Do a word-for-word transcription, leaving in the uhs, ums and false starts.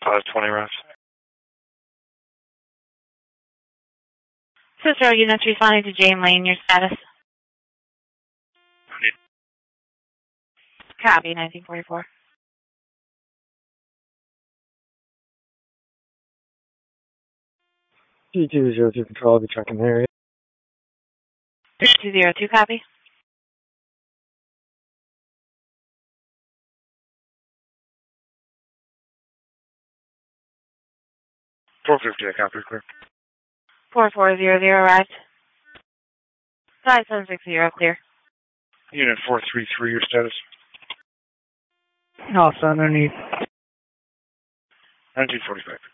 five twenty routes. Cicero units responding to Jane Lane, your status. Copy, nineteen forty-four. G two zero two control, I'll be checking the area. two zero two, copy. four fifty, I copy, clear. four four zero zero arrived. five seven six zero, clear. Unit four three three, your status. Also underneath. nineteen forty-five.